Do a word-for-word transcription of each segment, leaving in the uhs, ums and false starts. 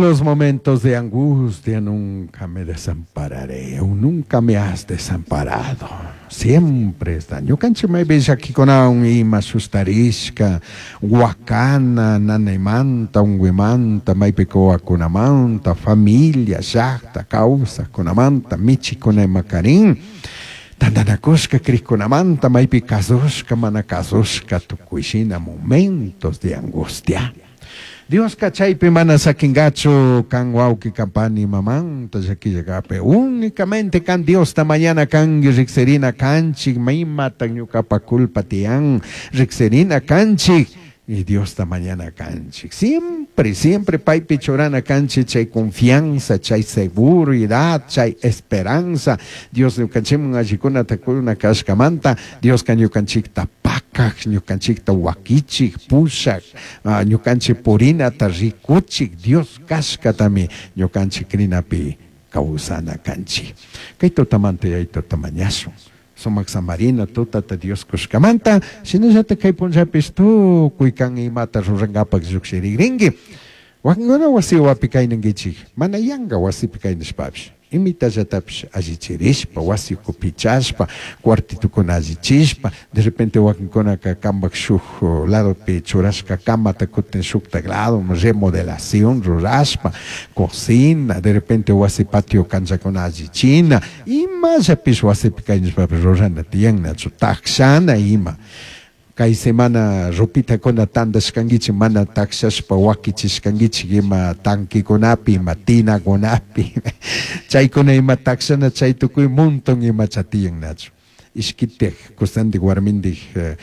los momentos de angustia nunca me desampararé, o nunca me has desamparado. Siempre está. Yo cancho me ves aquí con un ima sustarisca, huacana, nanemanta, unguimanta, maipicoa con amanta, familia, jacta, causa con amanta, michi con emacarín. Tandanakoska kriskunamanta, maipi kazoska, manakazoska, tukuishina, momentos de angustia. Dios cachaipi mana sakingacho kan wauki kampani mamanta yaki llegape. Únicamente kan Dios ta mañana kan rixerina kanchi maima tanyukapa culpa tian rixerina kanchi. Y Dios ta mañana canchi. Siempre, siempre paipi chorana canchi, chay confianza, chay seguridad, chay esperanza. Dios no canchim ajikuna takuna kashkamanta. Dios kanyu kanchik tapakak, nyu kanchik ta wakichik, pushak, nyu kanchik purina tarikuchik. Dios kashkatami, nyu kanchik rinapi kausana kanchi. Kaito tamante yaito tamañaso. Somak samarina tuta ta Dios kuskamanta sino ya te kai ponja pistu kuikan i mata rurangapak juksirigringi wakngona wasi wapikai ngichi mana yanga wasi pikai nspabs imita jatapsh ajichirishpa wasi kupichashpa cuartito con ajichishpa de repente wakngona ka kambak shuh lado pe churashka kamata kuten shukta grado remodelación rurashpa cocina de repente wasi patio kanja con ajichina ima japis wasi pikai nspabs rurana tiangna chu taksana ima Kai semana ropita kona tandas kangichi mana taksas pa wakichis kangichi ima tanki konapi matina konapi chay kona ima taksana chay tukui montong ima chatiyang nacho iskitek kustandi warmindi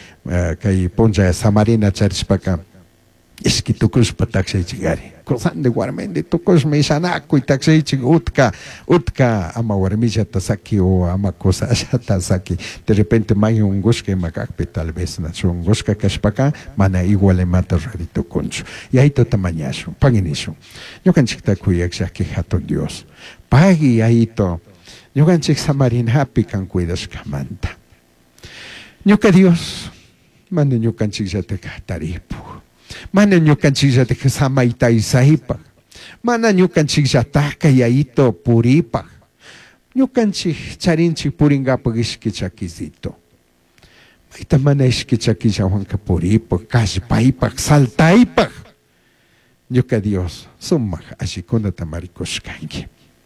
kai ponja samarina charispaka iskitukus pa taksay chigari kustandi warmindi tukus may sanako taksay chig utka utka ama warmisha tasaki o ama cosa tasaki de repente may un guska makakpi tal vez na un guska kashpaka mana igual mata radito concho y ahí to tamañaso paginisho yo kanchikta kuyak shaki hato Dios pagi ahí to yo kanchik samarin happy kan cuidas kamanta yo que Dios mande yo kanchik jate kataripu mana nyukan chija te sama ita isaipa mana nyukan chija taka yaito puripa nyukan chih charinchi puringa pagiski chakizito maita mana iski chakija wanka puripa kashpaipa saltaipa nyuka Dios summa ashikuna tamarikoshkanki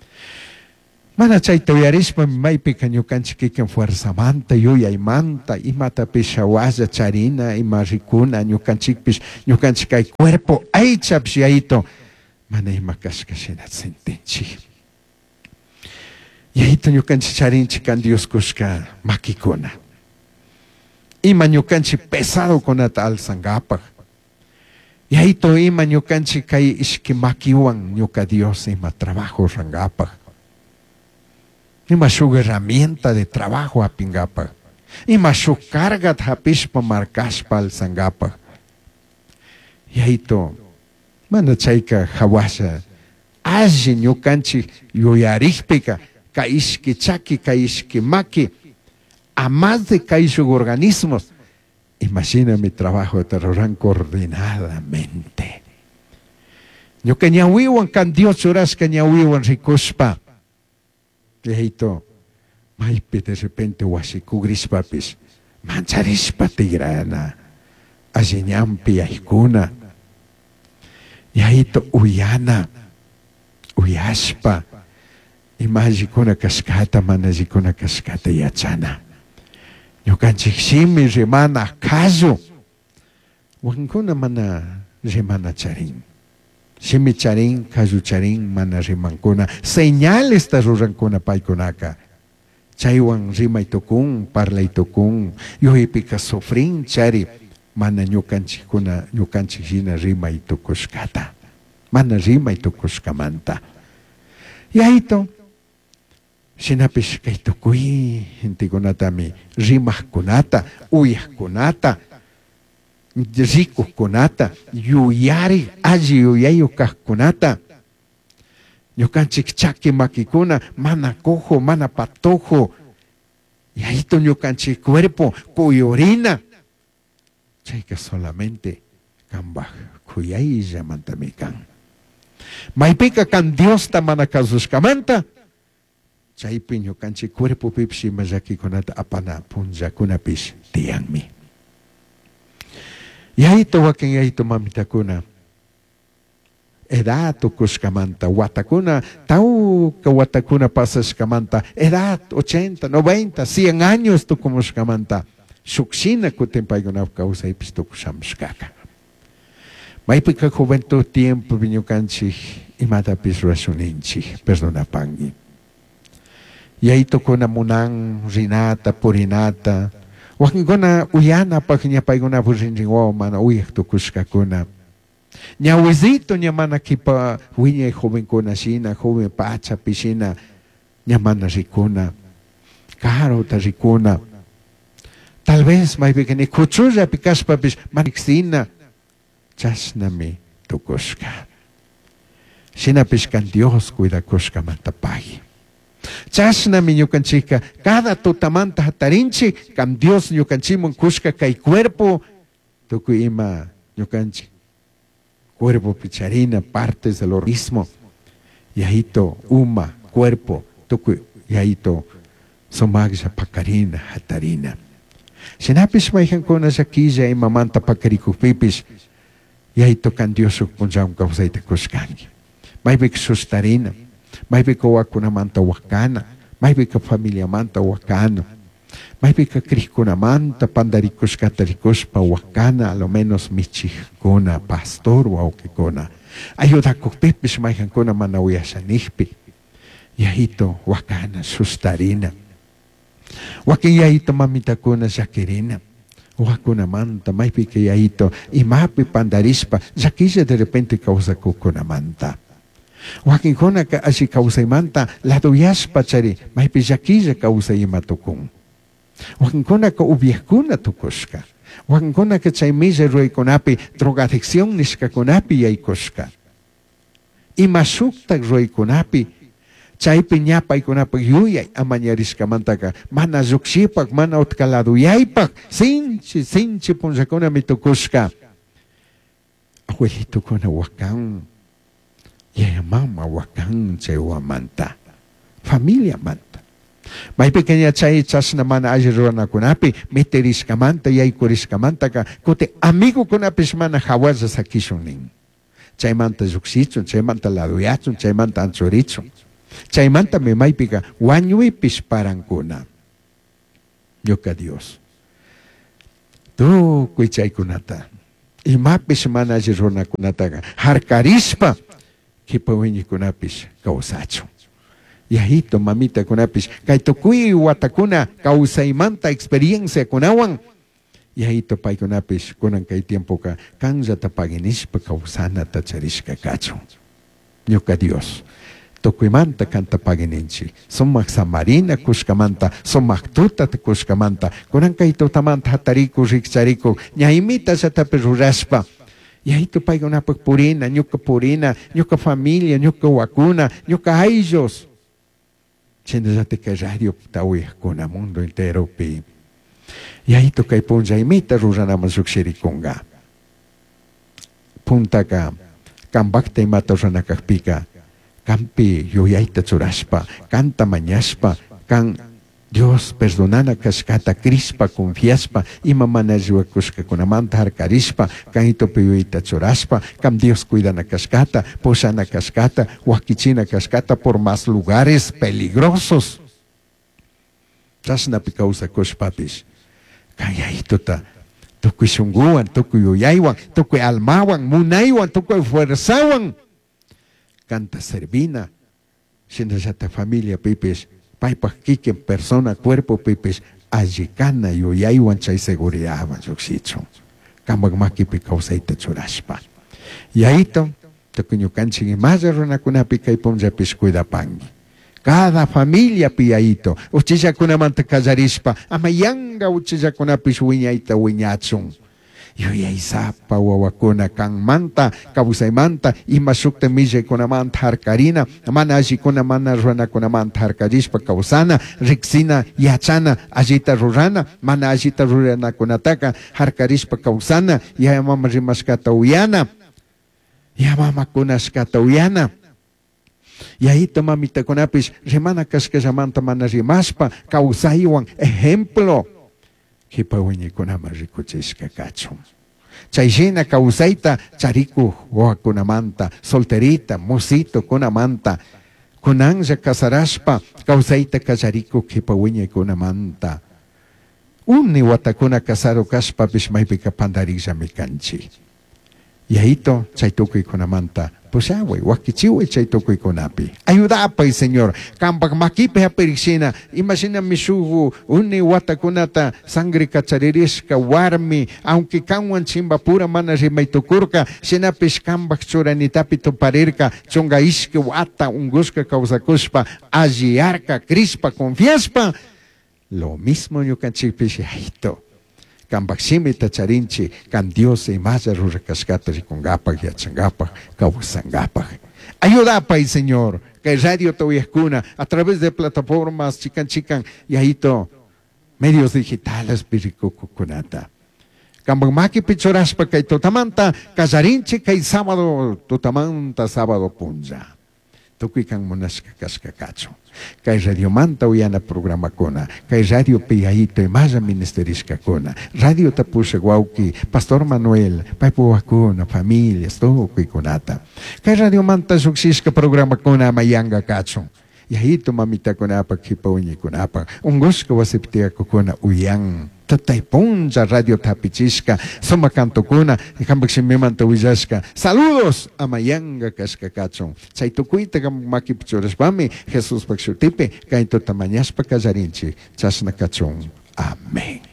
mana chaita yarispa maipi kanyukan chikiken fuerza manta yuya imanta imata pishawaya charina imarikuna nyukan chikpish nyukan chikai cuerpo ay chapshiaito mana imakashkashina sentenchi yaito nyukan chicharin chikan Dios kushka makikuna ima nyukan chik pesado konata al sangapa yaito ima nyukan chikai ishkimakiwan nyuka Dios ima trabajo rangapa ima su herramienta de trabajo a pingapa ima su carga tapishpa markashpa al sangapa yaito mana chaika hawasha aji nyukanchi yuyarikpika kaishki chaki kaishki maki a más de kaishuk organismos imagina mi trabajo de terrorán coordinadamente yo que ñawiwan kan Dios churas que ñawiwan rikuspa Leito, maipe de repente wasiku grispapis, mancharispa tigrana, ajiñampi aikuna, yaito uyana, uyaspa, imajikuna kaskata, manajikuna kaskata yachana. Yukanchikshimi remana kazo, wankuna mana remana charin. Shimi charin, kazu charin, mana rimankuna, señales ta rurankuna paikunaka. Chaywan rima itukun, parla itukun, yuhipika sofrin chari, mana ñukanchikuna, ñukanchikshina rima itukushkata. Mana rima itukushkamanta. Yaito, shinapish kaitukui, intikunatami, rimahkunata, uyahkunata, rico kunata, yuyari, aji yuyayu kunata. Ñukanchik chaki makikuna, mana cojo, mana patojo. Y ahí to ñukanchik cuerpo, cuyorina. Chayka solamente kambaj, kuyay llamantamikan. Maypica kan Dios tamana kasuskamanta. Chaypi ñukanchik cuerpo pipis imallakikunata apana punllakunapis tiyanmi. Yayito wakin yayito mamitakuna. Edad tukuskamanta, watakuna, tauka watakuna pasaskamanta, edad ochenta, noventa, cien años tukumuskamanta. Suksina kutimpaykunap kausaypis tukushamskaka. Maypica juventud tiempo viñukanchik imatapis rasuninchik, perdonapangi. Yayito kuna munang rinata, purinata, wakin kuna uyana pa kanyapaykunap rinrinwaw mana uyak tukuskakuna. Ñawizito ñamana kipa wiñay joven kuna sina, joven pacha pisina, ñamana rikuna, caro ta rikuna. Tal vez maypica ni kuchulla pikaspapis manixina, chasnami tukuska. Sinapis kan Dios cuida kuska mantapagi. Chasnami ñukanchika, cada tutamanta hatarinchi, kan Dios ñukanchimon kuska kay cuerpo, tuku ima ñukanchik. Cuerpo picharina, partes del organismo. Yahito, uma, cuerpo, tuku, yahito, somagsha pakarina, hatarina. Sinapis mayhan kona sa kija imamanta pakarikupipis, yahito kan Dios ukpunjam kausayta kuskangi. Maybik sustarina, maybik wakuna manta wakana, maybik familia manta wakano. Maypica cricuna manta, pandaricus cataricus pa wakana, a lo menos michicuna, pastor o aukikuna. Ayuda kukpipis mayhankuna manawiasanihpi. Yahito wakana, sustarina. Wakin yahito mamitakuna zakirina. Wakuna manta, maypica yahito, imapi pandarispa, zakisa de repente causa kukuna manta. Wakin kona ka asi causa imanta, laduyaspa chari, maypi zakisa causa imatukun. Wakinkuna ka ubiakuna tukuska. Wakinkuna ka chaymilla ruaykunapi drogadicción niskakunapi yaykuska. Imasuktak ruaykunapi chaypi ñapaykunapak yuyay amañariskamantaka mana llukshipak mana utkaladuyaypak sinchi sinchi punllakunami tukuska. Abuelitukuna wakan yayamama wakan chaywamanta familia manta. May pequeña chay chasna mana ajirona kunapi, meteriskamanta yaykuriskamanta ka, kote amigo kunapis mana hawaza sa kisunin. Chaymanta zuksitsun, chaymanta laduyatsun, chaymanta anzuritsun. Chaymanta me maypica, wanyuipis parankuna. Yoka Dios. Tu kuichay kunata. Imapis mana ajirona kunata ka, harkarispa, kipawini kunapis kausachun. Yahito mamita kunapis kay tukui watakuna kausaimanta experiencia kunawan yahito pay kunapis kunan kay tiempo ka kanja tapaginispa kausana tacharishka kacho ñuka Dios tukuimanta kanta pagininchi sumak samarina kushkamanta sumak tuta kushkamanta kunan kay tutamanta hatariku rikchariku ñaimita satapi ruraspa yahito pay kunapak purina ñuka purina ñuka familia ñuka wakuna ñuka ayllos. Chendazate que radio tawi kuna mundo entero pi. Yahito kay punja imita rurana mazukshirikunga. Punta ka kambakta imata rurana kakpika. Kampi yoyaita churaspa, canta mañaspa, kan Dios perdonana kaskata crispa confiaspa ima manajua kuska kunamanta harkarispa kan ito piyuita churaspa kam Dios cuida na kaskata posana kaskata wakichina kaskata por más lugares peligrosos tas na pikausa kuspapis kaya ito ta tukuy sungguan tukuy uyaywan tukuy almawan munaywan tukuy fuerzawan canta servina sinasata familia pipis paipak kiken persona cuerpo pipis ajikana yoyaywan chay seguridad yuksicho kamagmakipi kausaita churaspa yaito tukuñukanchik imalla runakunapi kay punllapis cuidapangi cada familia piyaito uchillakunamanta kallarispa ama yanga uchillakunapis wiñayta wiñachun yoyaysapa wawakuna kanmanta kawsaymanta ima sukta millaykunamanta harkarina mana allikuna mana runakunamanta harkarispa kawsana riksina yachana allita rurana mana allita ruranakunataka harkarispa kawsana yayamama rimashkata uyana Yamama kunas katawiyana. Y ahí toma mi taconapis, remana cascasamanta mana rimaspa, causaiwan, ejemplo. Kipawiñi kunama rikuchisca cacho. Chayshina causaita, chariku, hoa kunamanta, solterita, mosito kunamanta. Kunanja casaraspa, causaita casariku, kipawiñi kunamanta. Uni watakuna casaro caspa, bismaipika pandarisa mi canchi. Y ahí to, chaituku kunamanta. Pues ah, güey, wakichiwe chaitoko y conapi. Ayuda pa, Señor. Kampak makipe a pericina. Imagina mi sugu, uni watakunata, sangre cacharirisca, warmi, aunque kanwan chimba pura mana rimaitukurka, sinapis kambak churanitapito parirka, chonga iske wata, unguska causakuspa, agiarka, crispa, confiaspa. Lo mismo yo canchipis yaito. Kambaksimi tacharinchi, kan Dios y más rura cascata y con gapak y achangapak, kausangapak. Ayuda, Pai, Señor, que radio Toyascuna, a través de plataformas, chican, chican, y ahí to, medios digitales, piricucucunata. Kambamaki pichoraspa, que totamanta, casarinchi, que sábado, totamanta, sábado punja. Tukikan monasca cascacacho. Kay radio manta uyana programa kona, kay radio piyaito y más ministerisca kona, radio tapusa guauki, Pastor Manuel, paipo wakuna, familias, todo kunata. Kay radio manta suksisca programa kona mayanga kacho. Y ahí to mamita kunapa kipauni kunapa, ungosca wasiptia kukuna uyang. Tatay ponja radio tapichisca, soma canto kuna, y kambaksimimanta uyaska. Saludos a mayanga cascacacho. Chaitukuita kamakipichores pami, Jesús paxutipe, kaito tamañaspa casarinchi, chasna cachón. Amén.